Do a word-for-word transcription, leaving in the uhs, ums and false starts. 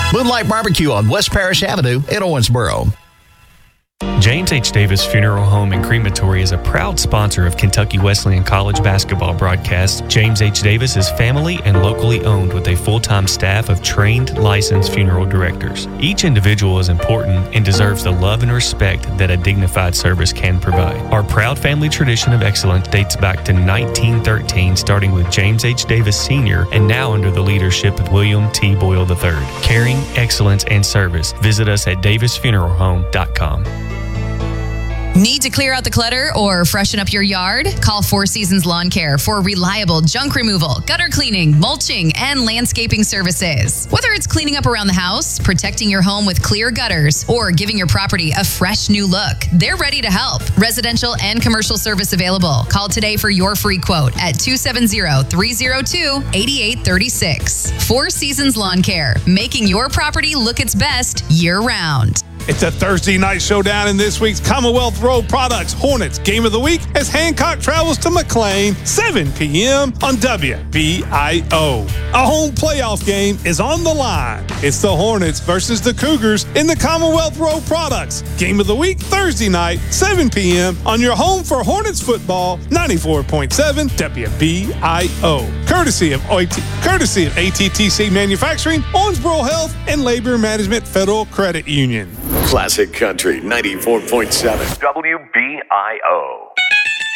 Moonlight Barbecue on West Parish Avenue in Owensboro. James H. Davis Funeral Home and Crematory is a proud sponsor of Kentucky Wesleyan College basketball broadcasts. James H. Davis is family and locally owned with a full-time staff of trained, licensed funeral directors. Each individual is important and deserves the love and respect that a dignified service can provide. Our proud family tradition of excellence dates back to nineteen thirteen, starting with James H. Davis Senior and now under the leadership of William T. Boyle the third. Caring, excellence, and service. Visit us at davis funeral home dot com. Need to clear out the clutter or freshen up your yard? Call Four Seasons Lawn Care for reliable junk removal, gutter cleaning, mulching, and landscaping services. Whether it's cleaning up around the house, protecting your home with clear gutters, or giving your property a fresh new look, they're ready to help. Residential and commercial service available. Call today for your free quote at two seven zero, three zero two, eight eight three six. Four Seasons Lawn Care, making your property look its best year-round. It's a Thursday night showdown in this week's Commonwealth Road Products Hornets Game of the Week as Hancock travels to McLean, seven p.m. on W B I O. A home playoff game is on the line. It's the Hornets versus the Cougars in the Commonwealth Road Products Game of the Week, Thursday night, seven p.m. on your home for Hornets football, ninety-four point seven W B I O. Courtesy of O T, courtesy of A T T C Manufacturing, Owensboro Health, and Labor Management Federal Credit Union. Classic Country ninety-four point seven W B I O.